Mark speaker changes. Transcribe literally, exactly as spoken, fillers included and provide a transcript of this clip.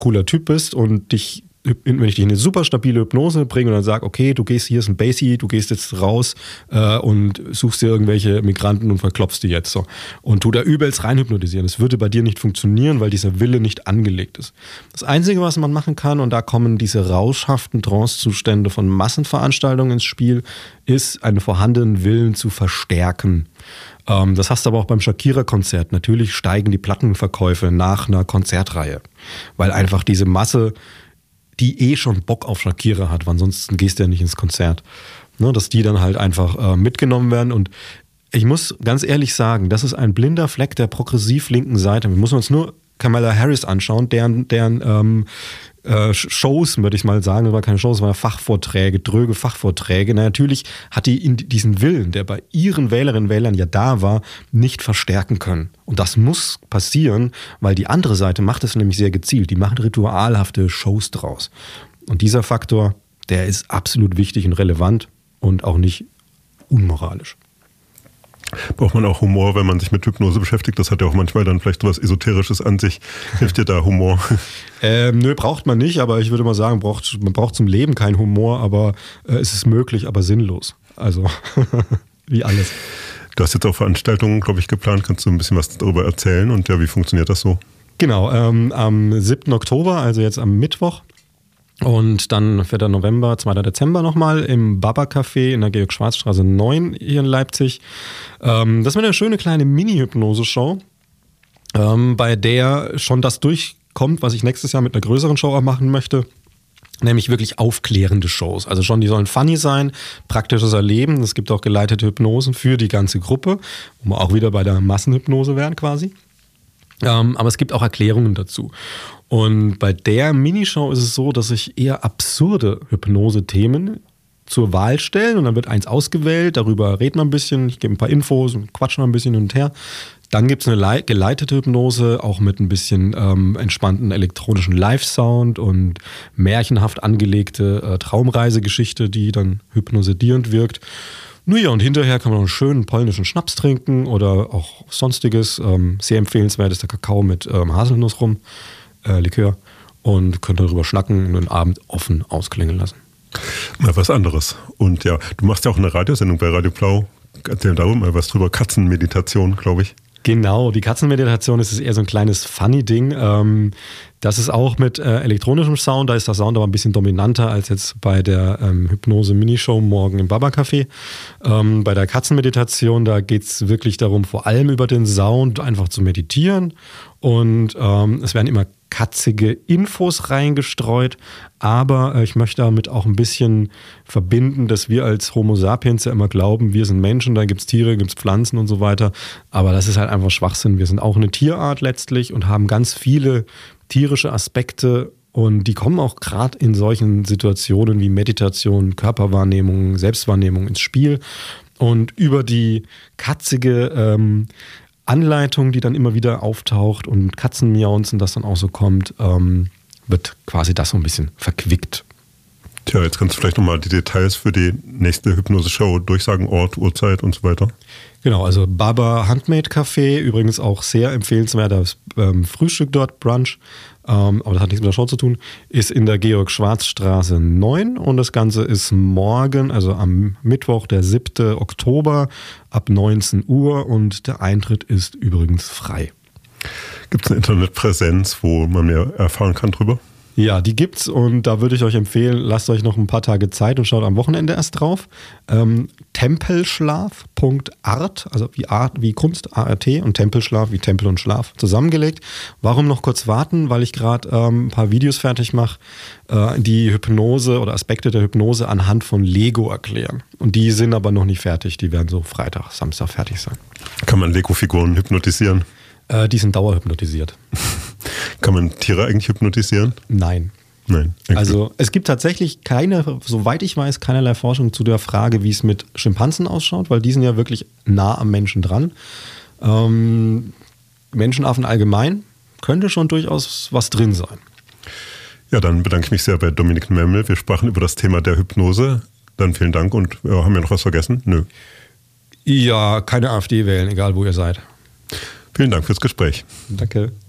Speaker 1: cooler Typ bist und dich, wenn ich dich in eine super stabile Hypnose bringe und dann sage, okay, du gehst, hier ist ein Basie, du gehst jetzt raus äh, und suchst dir irgendwelche Migranten und verklopfst die jetzt so. Und tu da übelst rein hypnotisieren. Das würde bei dir nicht funktionieren, weil dieser Wille nicht angelegt ist. Das Einzige, was man machen kann, und da kommen diese rauschhaften Trancezustände von Massenveranstaltungen ins Spiel, ist, einen vorhandenen Willen zu verstärken. Ähm, das hast du aber auch beim Shakira-Konzert. Natürlich steigen die Plattenverkäufe nach einer Konzertreihe, weil einfach diese Masse, die eh schon Bock auf Shakira hat, weil ansonsten gehst du ja nicht ins Konzert. Ne, dass die dann halt einfach äh, mitgenommen werden. Und ich muss ganz ehrlich sagen, das ist ein blinder Fleck der progressiv linken Seite. Wir müssen uns nur Kamala Harris anschauen, deren, deren ähm, äh, Shows, würde ich mal sagen, das war keine Shows, das waren Fachvorträge, dröge Fachvorträge. Na, natürlich hat die in diesen Willen, der bei ihren Wählerinnen und Wählern ja da war, nicht verstärken können. Und das muss passieren, weil die andere Seite macht es nämlich sehr gezielt. Die machen ritualhafte Shows draus. Und dieser Faktor, der ist absolut wichtig und relevant und auch nicht unmoralisch.
Speaker 2: Braucht man auch Humor, wenn man sich mit Hypnose beschäftigt? Das hat ja auch manchmal dann vielleicht was Esoterisches an sich. Hilft dir da Humor?
Speaker 1: Ähm, nö, braucht man nicht, aber ich würde mal sagen, braucht, man braucht zum Leben keinen Humor, aber äh, es ist möglich, aber sinnlos. Also, wie alles.
Speaker 2: Du hast jetzt auch Veranstaltungen, glaube ich, geplant. Kannst du ein bisschen was darüber erzählen? Und ja, wie funktioniert das so?
Speaker 1: Genau, ähm, am siebten Oktober, also jetzt am Mittwoch, und dann vierten November, zweiten Dezember nochmal im Baba Café in der Georg-Schwarz-Straße neun hier in Leipzig. Ähm, das wird eine schöne kleine Mini-Hypnose-Show, ähm, bei der schon das durchkommt, was ich nächstes Jahr mit einer größeren Show auch machen möchte. Nämlich wirklich aufklärende Shows. Also schon, die sollen funny sein, praktisches Erleben. Es gibt auch geleitete Hypnosen für die ganze Gruppe, wo wir auch wieder bei der Massenhypnose wären quasi. Ähm, aber es gibt auch Erklärungen dazu. Und bei der Minishow ist es so, dass ich eher absurde Hypnose-Themen zur Wahl stellen und dann wird eins ausgewählt, darüber reden wir ein bisschen, ich gebe ein paar Infos und quatschen noch ein bisschen hin und her. Dann gibt es eine geleitete Hypnose, auch mit ein bisschen ähm, entspannten elektronischen Live-Sound und märchenhaft angelegte äh, Traumreisegeschichte, die dann hypnosidierend wirkt. Nun ja, und hinterher kann man noch einen schönen polnischen Schnaps trinken oder auch sonstiges. Ähm, sehr empfehlenswert ist der Kakao mit ähm, Haselnussrum, äh, Likör, und könnt darüber schnacken und den Abend offen ausklingen lassen.
Speaker 2: Mal was anderes. Und ja, du machst ja auch eine Radiosendung bei Radio Blau. Erzähl darum mal was drüber. Katzenmeditation, glaube ich.
Speaker 1: Genau, die Katzenmeditation ist eher so ein kleines Funny-Ding. Ähm, das ist auch mit äh, elektronischem Sound, da ist der Sound aber ein bisschen dominanter als jetzt bei der ähm, Hypnose-Minishow morgen im Baba Café. Ähm, bei der Katzenmeditation, da geht es wirklich darum, vor allem über den Sound einfach zu meditieren. Und ähm, es werden immer katzige Infos reingestreut, aber äh, ich möchte damit auch ein bisschen verbinden, dass wir als Homo sapiens ja immer glauben, wir sind Menschen, da gibt es Tiere, gibt es Pflanzen und so weiter, aber das ist halt einfach Schwachsinn. Wir sind auch eine Tierart letztlich und haben ganz viele tierische Aspekte und die kommen auch gerade in solchen Situationen wie Meditation, Körperwahrnehmung, Selbstwahrnehmung ins Spiel und über die katzige ähm, Anleitung, die dann immer wieder auftaucht und Katzenmiaunzen, das dann auch so kommt, ähm, wird quasi das so ein bisschen verquickt.
Speaker 2: Tja, jetzt kannst du vielleicht nochmal die Details für die nächste Hypnose-Show durchsagen, Ort, Uhrzeit und so weiter. Genau, also Baba Handmade Café, übrigens auch sehr empfehlenswertes ähm, Frühstück dort, Brunch, ähm, aber das hat nichts mit der Show zu tun, ist in der Georg-Schwarz-Straße neun und das Ganze ist morgen, also am Mittwoch, der siebten Oktober ab neunzehn Uhr und der Eintritt ist übrigens frei. Gibt es eine Internetpräsenz, wo man mehr erfahren kann drüber? Ja, die gibt's und da würde ich euch empfehlen, lasst euch noch ein paar Tage Zeit und schaut am Wochenende erst drauf. Ähm, tempelschlaf punkt art, also wie Art, wie Kunst, A R T und Tempelschlaf wie Tempel und Schlaf zusammengelegt. Warum noch kurz warten? Weil ich gerade ähm, ein paar Videos fertig mache, äh, die Hypnose oder Aspekte der Hypnose anhand von Lego erklären. Und die sind aber noch nicht fertig, die werden so Freitag, Samstag fertig sein. Kann man Lego-Figuren hypnotisieren? Äh, die sind dauerhypnotisiert. Kann man Tiere eigentlich hypnotisieren? Nein. Nein. Okay. Also es gibt tatsächlich keine, soweit ich weiß, keinerlei Forschung zu der Frage, wie es mit Schimpansen ausschaut, weil die sind ja wirklich nah am Menschen dran. Ähm, Menschenaffen allgemein könnte schon durchaus was drin sein. Ja, dann bedanke ich mich sehr bei Dominik Memmel. Wir sprachen über das Thema der Hypnose. Dann vielen Dank und ja, haben wir noch was vergessen? Nö. Ja, keine AfD wählen, egal wo ihr seid. Vielen Dank fürs Gespräch. Danke.